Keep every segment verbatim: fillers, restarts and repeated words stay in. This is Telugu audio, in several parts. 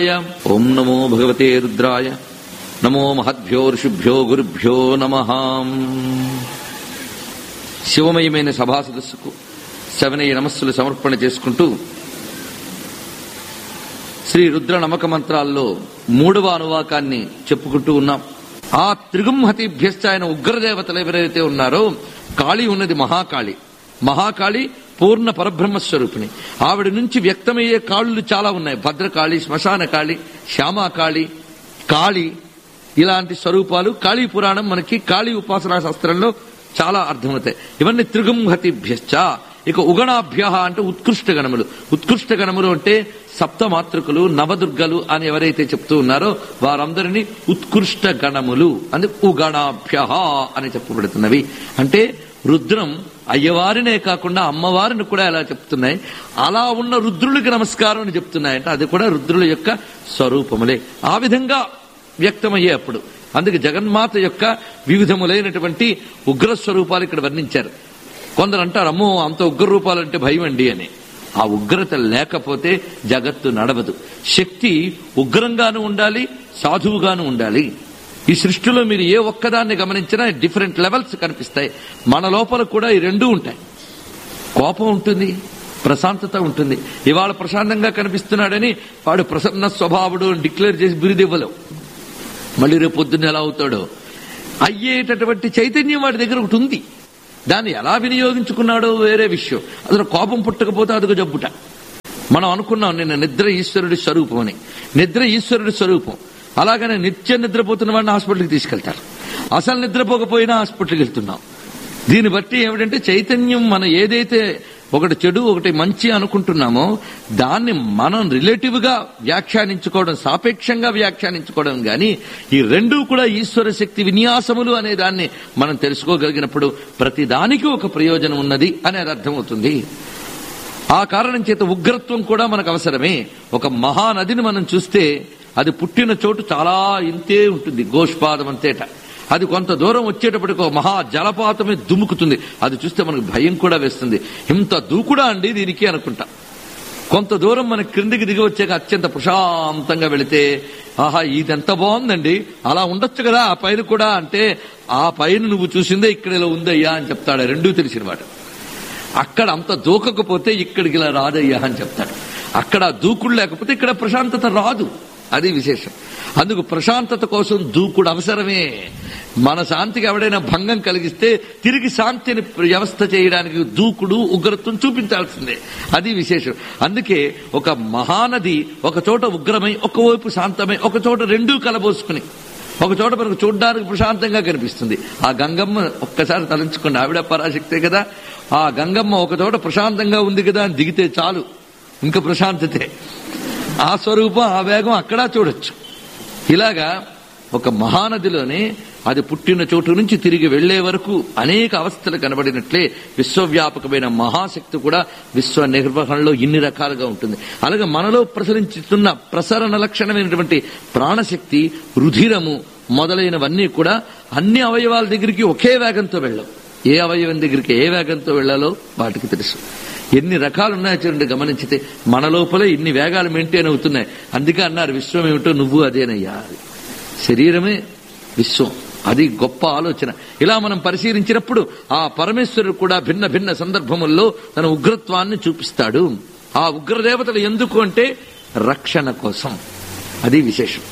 ఓం నమో భగవతే రుద్రాయ. నమో మహద్భ్యో ఋషిభ్యో గురుభ్యో నమః. శివమయమైన సభా సదస్సుకు శవనయ్య నమస్సులు సమర్పణ చేసుకుంటూ శ్రీ రుద్ర నమక మంత్రాల్లో మూడవ అనువాకాన్ని చెప్పుకుంటూ ఉన్నాం. ఆ త్రిగుంహతిభ్యశ్చ ఆయన ఉగ్రదేవతలు ఎవరైతే ఉన్నారో, కాళీ ఉన్నది మహాకాళి. మహాకాళి పూర్ణ పరబ్రహ్మస్వరూపిణి. ఆవిడ నుంచి వ్యక్తమయ్యే కాళ్ళు చాలా ఉన్నాయి. భద్రకాళి, శ్మశాన కాళి, శ్యామాకాళి, కాళి, ఇలాంటి స్వరూపాలు కాళీ పురాణం మనకి కాళీ ఉపాసనా శాస్త్రంలో చాలా అర్థమవుతాయి. ఇవన్నీ త్రిగుంహతిభ్యశ్చ. ఇక ఉగణాభ్య అంటే ఉత్కృష్ట గణములు. ఉత్కృష్ట గణములు అంటే సప్తమాతృకులు, నవదుర్గలు అని ఎవరైతే చెప్తూ ఉన్నారో వారందరినీ ఉత్కృష్ట గణములు అని ఉగణాభ్య అని చెప్పబడుతున్నవి. అంటే రుద్రం అయ్యవారినే కాకుండా అమ్మవారిని కూడా ఎలా చెప్తున్నాయి, అలా ఉన్న రుద్రులకి నమస్కారం అని చెప్తున్నాయంటే అది కూడా రుద్రుల యొక్క స్వరూపములే. ఆ విధంగా వ్యక్తమయ్యే అప్పుడు అందుకే జగన్మాత యొక్క వివిధములైనటువంటి ఉగ్రస్వరూపాలు ఇక్కడ వర్ణించారు. కొందరు అంటారు, అమ్మో అంత ఉగ్ర రూపాలంటే భయం అండి అని. ఆ ఉగ్రత లేకపోతే జగత్తు నడవదు. శక్తి ఉగ్రంగానూ ఉండాలి, సాధువుగాను ఉండాలి. ఈ సృష్టిలో మీరు ఏ ఒక్కదాన్ని గమనించినా డిఫరెంట్ లెవెల్స్ కనిపిస్తాయి. మన లోపల కూడా ఈ రెండూ ఉంటాయి. కోపం ఉంటుంది, ప్రశాంతత ఉంటుంది. ఇవాళ ప్రశాంతంగా కనిపిస్తున్నాడని వాడు ప్రసన్న స్వభావుడు డిక్లేర్ చేసి బిరుదివ్వలేవు. మళ్ళీ రేపు పొద్దున్న ఎలా అవుతాడో అయ్యేటటువంటి చైతన్యం వాడి దగ్గర ఒకటి ఉంది. దాన్ని ఎలా వినియోగించుకున్నాడో వేరే విషయం. అసలు కోపం పుట్టకపోతే అదొక జబ్బుట. మనం అనుకున్నాం నిన్న నిద్ర ఈశ్వరుడి స్వరూపం అని. నిద్ర ఈశ్వరుడి స్వరూపం. అలాగనే నిత్యం నిద్రపోతున్న వాడిని హాస్పిటల్కి తీసుకెళ్తారు. అసలు నిద్రపోకపోయినా హాస్పిటల్కి వెళ్తున్నాం. దీన్ని బట్టి ఏమిటంటే చైతన్యం మనం ఏదైతే ఒకటి చెడు ఒకటి మంచి అనుకుంటున్నామో దాన్ని మనం రిలేటివ్ గా వ్యాఖ్యానించుకోవడం, సాపేక్షంగా వ్యాఖ్యానించుకోవడం గాని ఈ రెండూ కూడా ఈశ్వర శక్తి విన్యాసములు అనే దాన్ని మనం తెలుసుకోగలిగినప్పుడు ప్రతి దానికి ఒక ప్రయోజనం ఉన్నది అనేది అర్థమవుతుంది. ఆ కారణం చేత ఉగ్రత్వం కూడా మనకు అవసరమే. ఒక మహానదిని మనం చూస్తే అది పుట్టిన చోటు చాలా ఇంతే ఉంటుంది, గోష్పాదం అంతేట. అది కొంత దూరం వచ్చేటప్పటికి ఒక మహా జలపాతమే దుముకుతుంది. అది చూస్తే మనకు భయం కూడా వేస్తుంది. ఇంత దూకుడా అండి దీనికి అనుకుంటా. కొంత దూరం మనకి క్రిందికి దిగి వచ్చాక అత్యంత ప్రశాంతంగా వెళితే ఆహా ఇదెంత బాగుందండి, అలా ఉండొచ్చు కదా ఆ పైన కూడా అంటే, ఆ పైన నువ్వు చూసిందే ఇక్కడ ఇలా ఉందయ్యా అని చెప్తాడు. రెండూ తెలిసిన వాడు. అక్కడ అంత దూకకపోతే ఇక్కడికి ఇలా రాదయ్యా అని చెప్తాడు. అక్కడ దూకుడు లేకపోతే ఇక్కడ ప్రశాంతత రాదు. అది విశేషం. అందుకు ప్రశాంతత కోసం దూకుడు అవసరమే. మన శాంతికి ఎవడైనా భంగం కలిగిస్తే తిరిగి శాంతిని వ్యవస్థ చేయడానికి దూకుడు, ఉగ్రత్వం చూపించాల్సిందే. అది విశేషం. అందుకే ఒక మహానది ఒక చోట ఉగ్రమై, ఒకవైపు శాంతమై, ఒక చోట రెండూ కలబోసుకుని ఒక చోట మనకు చూడ్డానికి ప్రశాంతంగా కనిపిస్తుంది. ఆ గంగమ్మ ఒక్కసారి తలంచుకోండి, ఆవిడ పరాశక్తే కదా. ఆ గంగమ్మ ఒక చోట ప్రశాంతంగా ఉంది కదా అని దిగితే చాలు, ఇంకా ప్రశాంతతే. ఆ స్వరూపం, ఆ వేగం అక్కడా చూడొచ్చు. ఇలాగా ఒక మహానదిలోనే అది పుట్టిన చోటు నుంచి తిరిగి వెళ్లే వరకు అనేక అవస్థలు కనబడినట్లే విశ్వవ్యాపకమైన మహాశక్తి కూడా విశ్వ నిర్వహణలో ఇన్ని రకాలుగా ఉంటుంది. అలాగే మనలో ప్రసరించుతున్న ప్రసరణ లక్షణమైనటువంటి ప్రాణశక్తి, రుధిరము మొదలైనవన్నీ కూడా అన్ని అవయవాల దగ్గరికి ఒకే వేగంతో వెళ్ళవు. ఏ అవయవం దగ్గరికి ఏ వేగంతో వెళ్లాలో వాటికి తెలుసు. ఎన్ని రకాలు ఉన్నాయో చూడండి గమనించితే. మన లోపలే ఇన్ని వేగాలు మెయింటైన్ అవుతున్నాయి. అందుకే అన్నారు విశ్వం ఏమిటో నువ్వు అదేనయ్యా. శరీరమే విశ్వం. అది గొప్ప ఆలోచన. ఇలా మనం పరిశీలించినప్పుడు ఆ పరమేశ్వరుడు కూడా భిన్న భిన్న సందర్భముల్లో తన ఉగ్రత్వాన్ని చూపిస్తాడు. ఆ ఉగ్రదేవతలు ఎందుకు అంటే రక్షణ కోసం. అది విశేషం.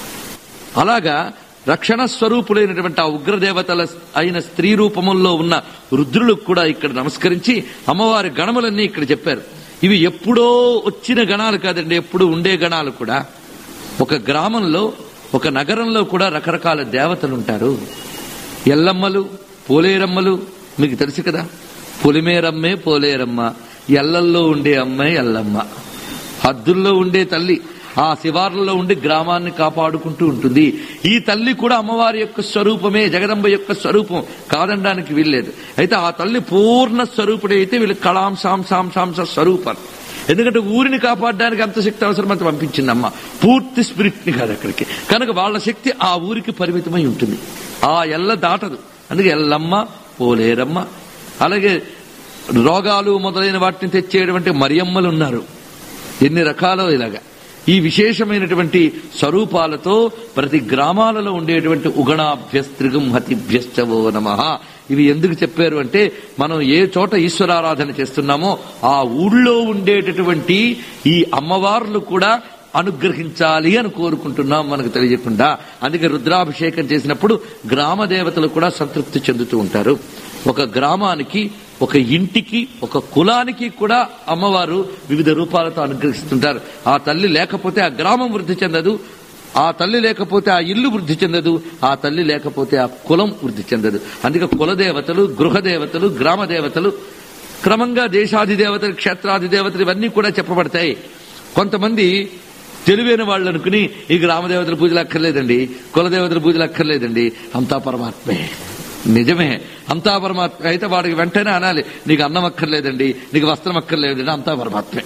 అలాగా రక్షణ స్వరూపులైనటువంటి ఆ ఉగ్రదేవతల అయిన స్త్రీ రూపముల్లో ఉన్న రుద్రులకు కూడా ఇక్కడ నమస్కరించి అమ్మవారి గణములన్నీ ఇక్కడ చెప్పారు. ఇవి ఎప్పుడో వచ్చిన గణాలు కాదండి, ఎప్పుడు ఉండే గణాలు కూడా. ఒక గ్రామంలో, ఒక నగరంలో కూడా రకరకాల దేవతలు ఉంటారు. ఎల్లమ్మలు, పోలేరమ్మలు మీకు తెలుసు కదా. పొలిమేరమ్మే పోలేరమ్మ, ఎల్లల్లో ఉండే అమ్మే ఎల్లమ్మ, హద్దుల్లో ఉండే తల్లి ఆ శివార్లలో ఉండి గ్రామాన్ని కాపాడుకుంటూ ఉంటుంది. ఈ తల్లి కూడా అమ్మవారి యొక్క స్వరూపమే, జగదంబ యొక్క స్వరూపం కాదనడానికి వీల్లేదు. అయితే ఆ తల్లి పూర్ణ స్వరూపుడే అయితే వీళ్ళు కళాం సాం సాం సాంస స్వరూపాలు. ఎందుకంటే ఊరిని కాపాడడానికి అంత శక్తి అవసరం అంత పంపించిందమ్మ, పూర్తి స్పిరిట్ ని కాదు అక్కడికి. కనుక వాళ్ళ శక్తి ఆ ఊరికి పరిమితమై ఉంటుంది, ఆ ఎల్ల దాటదు. అందుకే ఎల్లమ్మ, పోలేరమ్మ. అలాగే రోగాలు మొదలైన వాటిని తెచ్చేటువంటి మరియమ్మలు ఉన్నారు. ఎన్ని రకాలో ఇలాగా ఈ విశేషమైనటువంటి స్వరూపాలతో ప్రతి గ్రామాలలో ఉండేటువంటి ఉగణాభ్యస్త్రిగుంహతిభ్యశ్చవో నమః. ఇవి ఎందుకు చెప్పారు అంటే, మనం ఏ చోట ఈశ్వరారాధన చేస్తున్నామో ఆ ఊళ్ళో ఉండేటటువంటి ఈ అమ్మవార్లు కూడా అనుగ్రహించాలి అని కోరుకుంటున్నాం మనకు తెలియకుండా. అందుకే రుద్రాభిషేకం చేసినప్పుడు గ్రామ దేవతలు కూడా సంతృప్తి చెందుతూ ఉంటారు. ఒక గ్రామానికి, ఒక ఇంటికి, ఒక కులానికి కూడా అమ్మవారు వివిధ రూపాలతో అనుగ్రహిస్తుంటారు. ఆ తల్లి లేకపోతే ఆ గ్రామం వృద్ధి చెందదు, ఆ తల్లి లేకపోతే ఆ ఇల్లు వృద్ధి చెందదు, ఆ తల్లి లేకపోతే ఆ కులం వృద్ధి చెందదు. అందుకే కులదేవతలు, గృహదేవతలు, గ్రామ దేవతలు, క్రమంగా దేశాధిదేవతలు, క్షేత్రాధిదేవతలు ఇవన్నీ కూడా చెప్పబడతాయి. కొంతమంది తెలివైన వాళ్ళు అనుకుని ఈ గ్రామదేవతల పూజలు అక్కర్లేదండి, కులదేవతల పూజలు అక్కర్లేదండి, అంతా పరమాత్మే. నిజమే, అంతా పరమాత్మ అయితే వాడికి వెంటనే అనాలి, నీకు అన్నం అక్కర్లేదండి, నీకు వస్త్రం అక్కర్లేదండి, అంతా పరమాత్మే.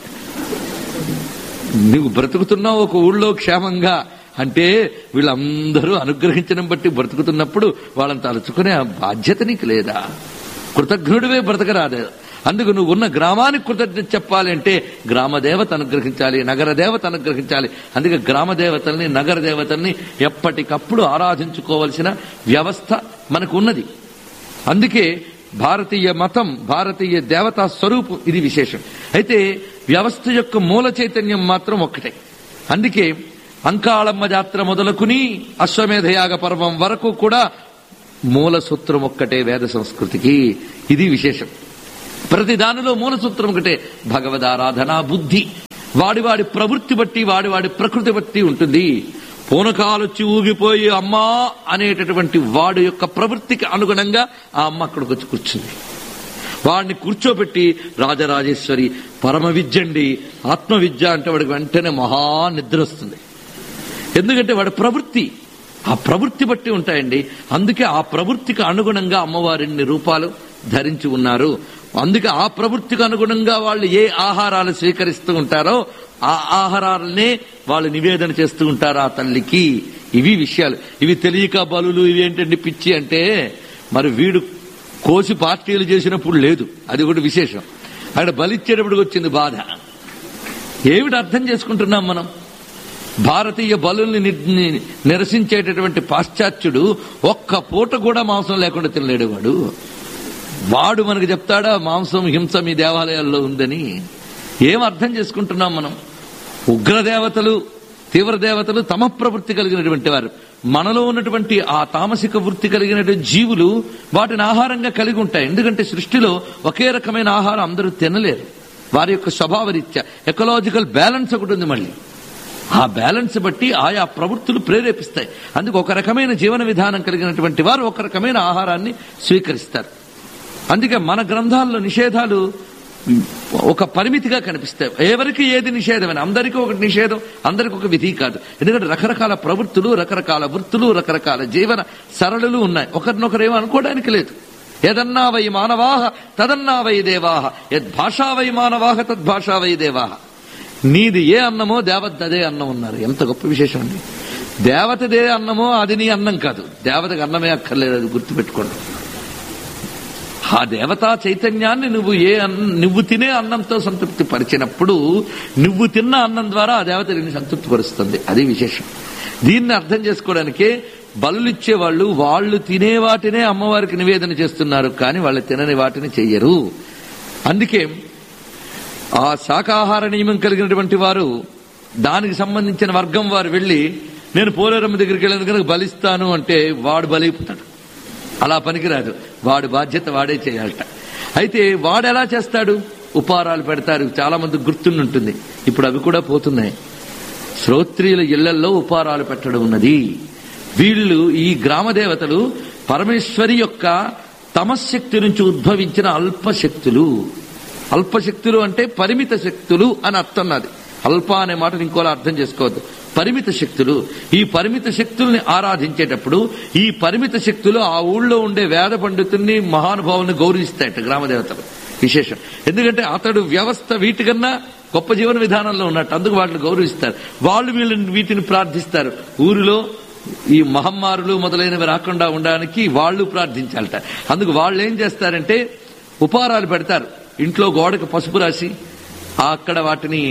నువ్వు బ్రతుకుతున్నావు ఒక ఊళ్ళో క్షేమంగా అంటే వీళ్ళందరూ అనుగ్రహించడం బట్టి బ్రతుకుతున్నప్పుడు వాళ్ళని తలుచుకునే బాధ్యత నీకు లేదా? కృతజ్ఞుడివే బ్రతకరాదు. అందుకు నువ్వు ఉన్న గ్రామానికి కృతజ్ఞత చెప్పాలి అంటే గ్రామదేవత అనుగ్రహించాలి, నగర దేవత అనుగ్రహించాలి. అందుకే గ్రామ దేవతల్ని, నగర దేవతల్ని ఎప్పటికప్పుడు ఆరాధించుకోవలసిన వ్యవస్థ మనకు ఉన్నది. అందుకే భారతీయ మతం, భారతీయ దేవతా స్వరూపం ఇది విశేషం. అయితే వ్యవస్థ యొక్క మూల చైతన్యం మాత్రం ఒక్కటే. అందుకే అంకాళమ్మ జాత్ర మొదలుకుని అశ్వమేధయాగ పర్వం వరకు కూడా మూల సూత్రం ఒక్కటే వేద సంస్కృతికి. ఇది విశేషం. ప్రతి దానిలో మూల సూత్రం ఒకటే, భగవదారాధన బుద్ధి. వాడివాడి ప్రవృత్తి బట్టి, వాడివాడి ప్రకృతి బట్టి ఉంటుంది. పూనకాలొచ్చి ఊగిపోయి అమ్మా అనేటటువంటి వాడి యొక్క ప్రవృత్తికి అనుగుణంగా ఆ అమ్మ అక్కడికి వచ్చి కూర్చుంది. వాడిని కూర్చోబెట్టి రాజరాజేశ్వరి పరమ విద్యండి, ఆత్మ విద్య అంటే వాడికి వెంటనే మహా నిద్ర వస్తుంది. ఎందుకంటే వాడి ప్రవృత్తి, ఆ ప్రవృత్తి బట్టి ఉంటాయండి. అందుకే ఆ ప్రవృత్తికి అనుగుణంగా అమ్మవారిన్ని రూపాలు ధరించి ఉన్నారు. అందుకే ఆ ప్రవృత్తికి అనుగుణంగా వాళ్ళు ఏ ఆహారాలు స్వీకరిస్తూ ఉంటారో ఆ ఆహారాలనే వాళ్ళు నివేదన చేస్తూ ఉంటారు ఆ తల్లికి. ఇవి విషయాలు. ఇవి తెలియక బలులు ఇవి ఏంటండి పిచ్చి అంటే, మరి వీడు కోసి పార్టీలు చేసినప్పుడు లేదు, అది కూడా విశేషం. అక్కడ బలిచ్చేటప్పుడు వచ్చింది బాధ. ఏమిటి అర్థం చేసుకుంటున్నాం మనం? భారతీయ బలుల్ని నిరసించేటటువంటి పాశ్చాత్యుడు ఒక్క పూట కూడా మాంసం లేకుండా తినలేడు. వాడు వాడు మనకు చెప్తాడా మాంసం హింస మీ దేవాలయాల్లో ఉందని? ఏం అర్థం చేసుకుంటున్నాం మనం? ఉగ్రదేవతలు, తీవ్ర దేవతలు తమ ప్రవృత్తి కలిగినటువంటి వారు. మనలో ఉన్నటువంటి ఆ తామసిక వృత్తి కలిగినటువంటి జీవులు వాటిని ఆహారంగా కలిగి ఉంటాయి. ఎందుకంటే సృష్టిలో ఒకే రకమైన ఆహారం అందరూ తినలేరు. వారి యొక్క స్వభావ రీత్యా ఎకలాజికల్ బ్యాలెన్స్ ఒకటి ఉంది. మళ్ళీ ఆ బ్యాలెన్స్ బట్టి ఆయా ప్రవృత్తులు ప్రేరేపిస్తాయి. అందుకు ఒక రకమైన జీవన విధానం కలిగినటువంటి వారు ఒక రకమైన ఆహారాన్ని స్వీకరిస్తారు. అందుకే మన గ్రంథాల్లో నిషేధాలు ఒక పరిమితిగా కనిపిస్తాయి. ఎవరికి ఏది నిషేధమైన, అందరికీ ఒకటి నిషేధం, అందరికీ ఒక విధి కాదు. ఎందుకంటే రకరకాల ప్రవృత్తులు, రకరకాల వృత్తులు, రకరకాల జీవన సరళులు ఉన్నాయి. ఒకరినొకరేమో అనుకోవడానికి లేదు. యదన్నా వై మానవాహ తదన్నా వై దేవాహ, యద్భాషా వై మానవాహ తద్భాషా వై దేవాహ. నీది ఏ అన్నమో దేవతదే అన్నం ఉన్నారు. ఎంత గొప్ప విశేషం అండి. దేవతదే అన్నమో అది నీ అన్నం కాదు. దేవతకు అన్నమే అక్కర్లేదు, అది గుర్తుపెట్టుకోండి. ఆ దేవతా చైతన్యాన్ని నువ్వు ఏ నువ్వు తినే అన్నంతో సంతృప్తి పరిచినప్పుడు నువ్వు తిన్న అన్నం ద్వారా ఆ దేవత నిన్ను సంతృప్తి పరుస్తుంది. అది విశేషం. దీన్ని అర్థం చేసుకోవడానికే బలులిచ్చే వాళ్ళు వాళ్ళు తినే వాటినే అమ్మవారికి నివేదన చేస్తున్నారు, కానీ వాళ్ళు తినని వాటిని చెయ్యరు. అందుకే ఆ శాకాహార నియమం కలిగినటువంటి వారు, దానికి సంబంధించిన వర్గం వారు వెళ్లి నేను పోలేరమ్మ దగ్గరికి వెళ్ళిన కనుక బలిస్తాను అంటే వాడు బలైపోతాడు. అలా పనికిరాదు. వాడి బాధ్యత వాడే చేయాలట. అయితే వాడు ఎలా చేస్తాడు? ఉపారాలు పెడతారు. చాలా మంది గుర్తుంటుంది. ఇప్పుడు అవి కూడా పోతున్నాయి. శ్రోత్రియుల ఇళ్లల్లో ఉపారాలు పెట్టడం ఉన్నది. వీళ్ళు ఈ గ్రామ దేవతలు పరమేశ్వరి యొక్క తమశక్తి నుంచి ఉద్భవించిన అల్పశక్తులు. అల్పశక్తులు అంటే పరిమిత శక్తులు అని అర్థం. నాది అల్ప అనే మాటను ఇంకోలా అర్థం చేసుకోవద్దు. పరిమిత శక్తులు. ఈ పరిమిత శక్తుల్ని ఆరాధించేటప్పుడు ఈ పరిమిత శక్తులు ఆ ఊళ్ళో ఉండే వేద పండితుల్ని, మహానుభావుల్ని గౌరవిస్తాయట గ్రామదేవతలు. విశేషం. ఎందుకంటే అతడు వ్యవస్థ వీటికన్నా గొప్ప జీవన విధానంలో ఉన్నట్టు, అందుకు వాటిని గౌరవిస్తారు. వాళ్ళు వీళ్ళని వీటిని ప్రార్థిస్తారు. ఊరిలో ఈ మహమ్మారులు మొదలైనవి రాకుండా ఉండడానికి వాళ్ళు ప్రార్థించాలట. అందుకు వాళ్ళు ఏం చేస్తారంటే, ఉపారాలు పెడతారు. ఇంట్లో గోడకు పసుపు రాసి అక్కడ వాటిని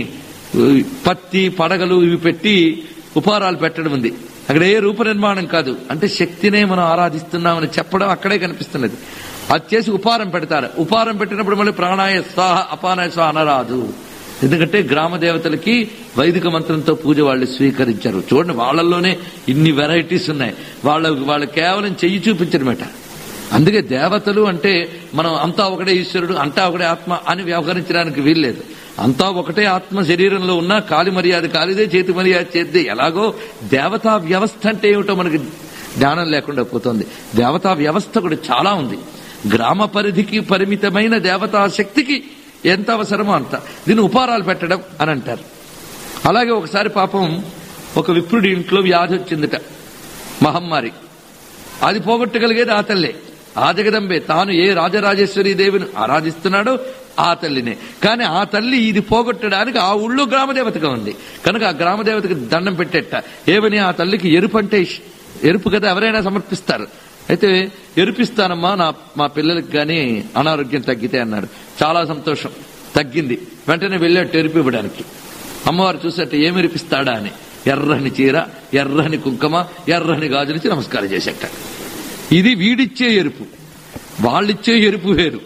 పత్తి పడగలు ఇవి పెట్టి ఉపహారాలు పెట్టడం ఉంది. అక్కడ ఏ రూప నిర్మాణం కాదు, అంటే శక్తినే మనం ఆరాధిస్తున్నామని చెప్పడం అక్కడే కనిపిస్తున్నది. అది చేసి ఉపహారం పెడతారు. ఉపహారం పెట్టినప్పుడు మళ్ళీ ప్రాణాయ స్వాహ అపానాయ స్వాహ అనరాదు. ఎందుకంటే గ్రామ దేవతలకి వైదిక మంత్రంతో పూజ వాళ్ళు స్వీకరించారు. చూడండి, వాళ్ళల్లోనే ఇన్ని వెరైటీస్ ఉన్నాయి. వాళ్ళ వాళ్ళు కేవలం చెయ్యి చూపించడమేట. అందుకే దేవతలు అంటే మనం అంతా ఒకటే ఈశ్వరుడు, అంతా ఒకటే ఆత్మ అని వ్యవహరించడానికి వీల్లేదు. అంతా ఒకటే ఆత్మ శరీరంలో ఉన్న కాలి మర్యాద కాలిదే, చేతి మర్యాద చేద్దే. ఎలాగో దేవతా వ్యవస్థ అంటే ఏమిటో మనకి జ్ఞానం లేకుండా పోతుంది. దేవతా వ్యవస్థ కూడా చాలా ఉంది. గ్రామ పరిధికి పరిమితమైన దేవతా శక్తికి ఎంత అవసరమో అంత. దీన్ని ఉపహారాలు పెట్టడం అని అంటారు. అలాగే ఒకసారి పాపం ఒక విప్రుడి ఇంట్లో వ్యాధి వచ్చిందిట, మహమ్మారి. అది పోగొట్టగలిగేది ఆ తల్లే, ఆ జగదంబే. తాను ఏ రాజరాజేశ్వరి దేవిని ఆరాధిస్తున్నాడో ఆ తల్లినే. కానీ ఆ తల్లి ఇది పోగొట్టడానికి ఆ ఊళ్ళో గ్రామదేవతగా ఉంది కనుక ఆ గ్రామదేవతకి దండం పెట్టేట. ఏమని? ఆ తల్లికి ఎరుపు అంటే ఎరుపు కదా ఎవరైనా సమర్పిస్తారు. అయితే ఎరుపిస్తానమ్మా నా మా పిల్లలకి కానీ అనారోగ్యం తగ్గితే అన్నారు. చాలా సంతోషం, తగ్గింది. వెంటనే వెళ్ళాడు ఎరుపు ఇవ్వడానికి. అమ్మవారు చూసేట ఏమి ఎరిపిస్తాడా అని ఎర్రని చీర, ఎర్రని కుంకుమ, ఎర్రని గాజులిచ్చి నమస్కారం చేసేట. ఇది వీడిచ్చే ఎరుపు, వాళ్ళిచ్చే ఎరుపు వేరు.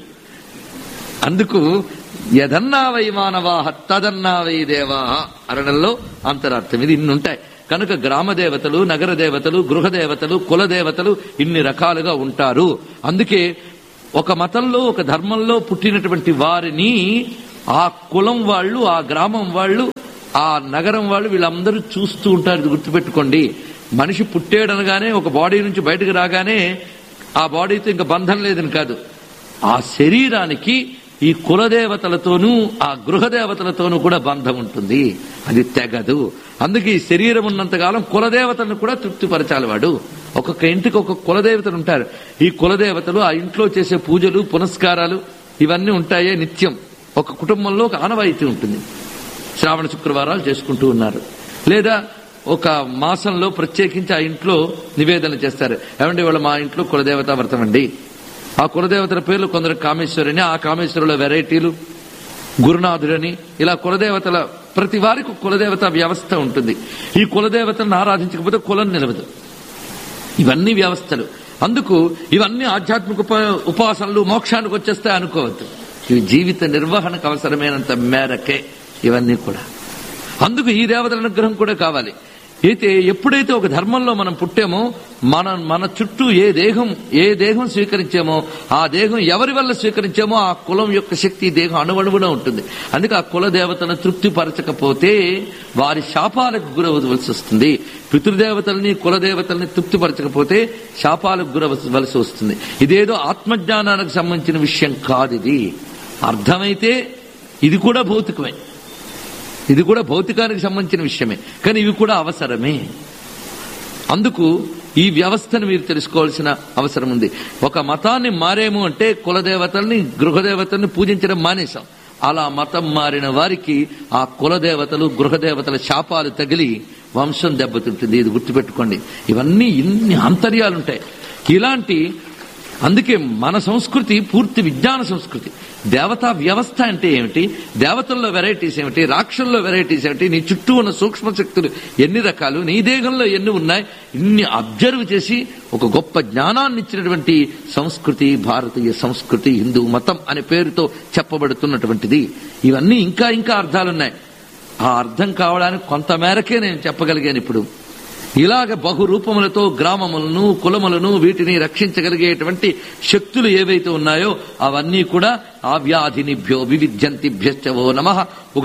అందుకు యదన్నావై మానవాహ తదన్నావై దేవాహ అనడంలో అంతరార్థం. ఇది ఇన్ని ఉంటాయి కనుక గ్రామ దేవతలు, నగర దేవతలు, గృహ దేవతలు, కుల దేవతలు ఇన్ని రకాలుగా ఉంటారు. అందుకే ఒక మతంలో ఒక ధర్మంలో పుట్టినటువంటి వారిని ఆ కులం వాళ్ళు, ఆ గ్రామం వాళ్ళు, ఆ నగరం వాళ్ళు వీళ్ళందరూ చూస్తూ ఉంటారు. ఇది గుర్తుపెట్టుకోండి. మనిషి పుట్టేడనగానే ఒక బాడీ నుంచి బయటకు రాగానే ఆ బాడీతో ఇంకా బంధం లేదని కాదు. ఆ శరీరానికి ఈ కులదేవతలతోనూ ఆ గృహదేవతలతోనూ కూడా బంధం ఉంటుంది. అది తెగదు. అందుకే ఈ శరీరం ఉన్నంతకాలం కులదేవతలను కూడా తృప్తిపరచాలి వాడు. ఒక్కొక్క ఇంటికి ఒక్కొక్క కులదేవతలు ఉంటారు. ఈ కులదేవతలు ఆ ఇంట్లో చేసే పూజలు పునస్కారాలు ఇవన్నీ ఉంటాయే నిత్యం. ఒక కుటుంబంలో ఒక ఆనవాయితీ ఉంటుంది. శ్రావణ శుక్రవారాలు చేసుకుంటూ ఉన్నారు, లేదా ఒక మాసంలో ప్రత్యేకించి ఆ ఇంట్లో నివేదన చేస్తారు. ఏమంటే వాళ్ళు మా ఇంట్లో కులదేవతా వ్రతం అండి. ఆ కులదేవతల పేర్లు కొందరు కామేశ్వరిని, ఆ కామేశ్వరుల వెరైటీలు గురునాథుడని, ఇలా కులదేవతల ప్రతి వారికి కులదేవత వ్యవస్థ ఉంటుంది. ఈ కులదేవతలను ఆరాధించకపోతే కులం నిలవదు. ఇవన్నీ వ్యవస్థలు. అందుకు ఇవన్నీ ఆధ్యాత్మిక ఉపాసనలు మోక్షానికి వచ్చేస్తాయి అనుకోవద్దు. ఇవి జీవిత నిర్వహణకు అవసరమైనంత మేరకే ఇవన్నీ కూడా. అందుకు ఈ దేవతల అనుగ్రహం కూడా కావాలి. అయితే ఎప్పుడైతే ఒక ధర్మంలో మనం పుట్టామో మన మన చుట్టూ ఏ దేహం ఏ దేహం స్వీకరించామో ఆ దేహం ఎవరి వల్ల స్వీకరించామో ఆ కులం యొక్క శక్తి దేహం అణువణువున ఉంటుంది. అందుకే ఆ కుల దేవతను తృప్తిపరచకపోతే వారి శాపాలకు గురవలసి వస్తుంది. పితృదేవతల్ని కులదేవతల్ని తృప్తిపరచకపోతే శాపాలకు గురవలసి వస్తుంది. ఇదేదో ఆత్మజ్ఞానానికి సంబంధించిన విషయం కాదు. ఇది అర్థమైతే ఇది కూడా భౌతికమే, ఇది కూడా భౌతికానికి సంబంధించిన విషయమే, కానీ ఇవి కూడా అవసరమే. అందుకు ఈ వ్యవస్థను మీరు తెలుసుకోవాల్సిన అవసరం ఉంది. ఒక మతాన్ని మారేము అంటే కులదేవతల్ని గృహదేవతల్ని పూజించడం మానేశాం. అలా మతం మారిన వారికి ఆ కులదేవతలు గృహదేవతల శాపాలు తగిలి వంశం దెబ్బతింటుంది. ఇది గుర్తుపెట్టుకోండి. ఇవన్నీ ఇన్ని ఆంతర్యాలుంటాయి. ఇలాంటి అందుకే మన సంస్కృతి పూర్తి విజ్ఞాన సంస్కృతి. దేవతా వ్యవస్థ అంటే ఏమిటి, దేవతల్లో వెరైటీస్ ఏమిటి, రాక్షసుల్లో వెరైటీస్ ఏమిటి, నీ చుట్టూ ఉన్న సూక్ష్మ శక్తులు ఎన్ని రకాలు, నీ దేహంలో ఎన్ని ఉన్నాయి, ఇన్ని అబ్జర్వ్ చేసి ఒక గొప్ప జ్ఞానాన్ని ఇచ్చినటువంటి సంస్కృతి భారతీయ సంస్కృతి, హిందూ మతం అనే పేరుతో చెప్పబడుతున్నటువంటిది. ఇవన్నీ ఇంకా ఇంకా అర్థాలున్నాయి. ఆ అర్థం కావడానికి కొంత మేరకే నేను చెప్పగలిగాను. ఇప్పుడు ఇలాగ బహురూపములతో గ్రామములను కులములను వీటిని రక్షించగలిగేటువంటి శక్తులు ఏవైతే ఉన్నాయో అవన్నీ కూడా ఆవ్యాధినిభ్యో వివిధ్యంతిభ్యశ్చవో నమః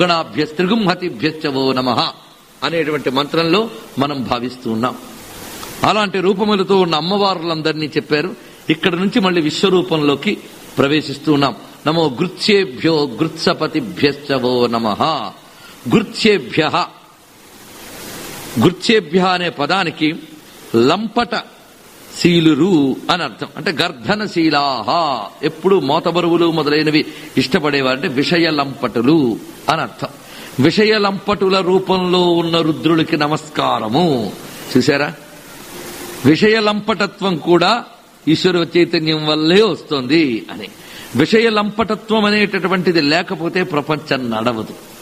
ఉగణాభ్యస్త్రిగుంహతిభ్యశ్చవో నమః అనేటువంటి మంత్రంలో మనం భావిస్తూ ఉన్నాం. అలాంటి రూపములతో ఉన్న అమ్మవారులందరినీ చెప్పారు. ఇక్కడ నుంచి మళ్ళీ విశ్వరూపంలోకి ప్రవేశిస్తూ ఉన్నాం. నమో గృత్సేభ్యో గృత్సపతిభ్యశ్చవో నమః. గృత్సేభ్య గృత్సేభ్య అనే పదానికి లంపట శీలురు అని అర్థం. అంటే గర్ధనశీలాహ, ఎప్పుడు మోతబరువులు మొదలైనవి ఇష్టపడేవారంటే విషయ లంపటులు అని అర్థం. విషయ లంపటుల రూపంలో ఉన్న రుద్రుడికి నమస్కారము. చూసారా, విషయ లంపటత్వం కూడా ఈశ్వర చైతన్యం వల్లే వస్తుంది అని. విషయ లంపటత్వం అనేటటువంటిది లేకపోతే ప్రపంచం నడవదు.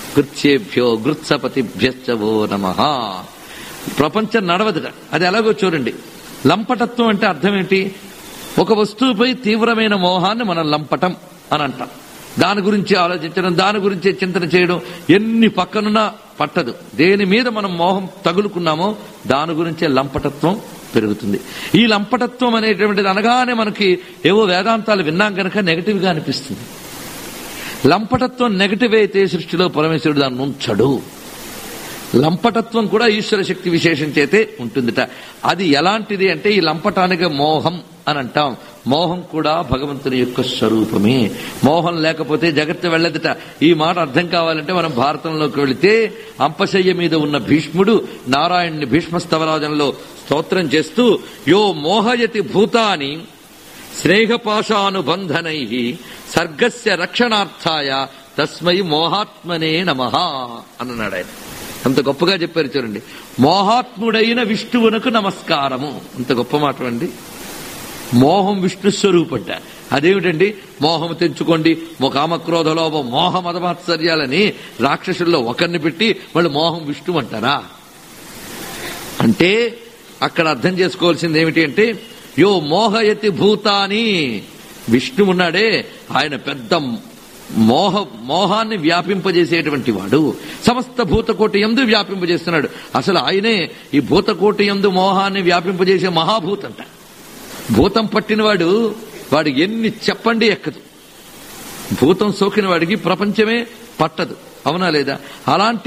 కృత్యేభ్యో గృత్సపతిభ్యశ్చవో నమః. ప్రపంచం నడవదుట. అది ఎలాగో చూడండి. లంపటత్వం అంటే అర్థం ఏంటి? ఒక వస్తువుపై తీవ్రమైన మోహాన్ని మనం లంపటం అని అంటాం. దాని గురించి ఆలోచించడం, దాని గురించి చింతన చేయడం ఎన్ని పక్కనున్నా పట్టదు. దేని మీద మనం మోహం తగులుకున్నామో దాని గురించే లంపటత్వం పెరుగుతుంది. ఈ లంపటత్వం అనేటువంటిది అనగానే మనకి ఏవో వేదాంతాలు విన్నాం కనుక నెగటివ్ గా అనిపిస్తుంది. లంపటత్వం నెగటివ్ అయితే సృష్టిలో పరమేశ్వరుడు దాన్ని ఉంచడు. లంపటత్వం కూడా ఈశ్వర శక్తి విశేషం చేతే ఉంటుందిట. అది ఎలాంటిది అంటే ఈ లంపటానికి మోహం అని అంటాం. మోహం కూడా భగవంతుని యొక్క స్వరూపమే. మోహం లేకపోతే జగత్తు వెళ్ళదుట. ఈ మాట అర్థం కావాలంటే మనం భారతంలోకి వెళితే అంపశయ్య మీద ఉన్న భీష్ముడు నారాయణుని భీష్మస్తవరాజంలో స్తోత్రం చేస్తూ యో మోహయతి భూతాని స్నేహపాశానుబంధనై సర్గస్య రక్షణార్థాయ తస్మై మోహాత్మనే నమః అన్నాడు ఆయన. అంత గొప్పగా చెప్పారు చూడండి. మోహాత్ముడైన విష్ణువునకు నమస్కారము. అంత గొప్ప మాట అండి. మోహం విష్ణు స్వరూపంట. అదేమిటండి? మోహం తెంచుకోండి, కామక్రోధ లోభ మోహ మదమాత్సర్యాలని రాక్షసుల్లో ఒకరిని పెట్టి వాళ్ళు మోహం విష్ణు అంటారా? అంటే అక్కడ అర్థం చేసుకోవాల్సింది ఏమిటి అంటే యో మోహయతి భూతాని, విష్ణు ఉన్నాడే ఆయన పెద్ద మోహ మోహాన్ని వ్యాపింపజేసేటువంటి వాడు. సమస్త భూతకోటి యందు వ్యాపింపజేస్తున్నాడు. అసలు ఆయనే ఈ భూతకోటి యందు మోహాన్ని వ్యాపింపజేసే మహాభూతంట. భూతం పట్టినవాడు వాడు ఎన్ని చెప్పండి ఎక్కదు. భూతం సోకిన వాడికి ప్రపంచమే పట్టదు. అవునా లేదా? అలాంటి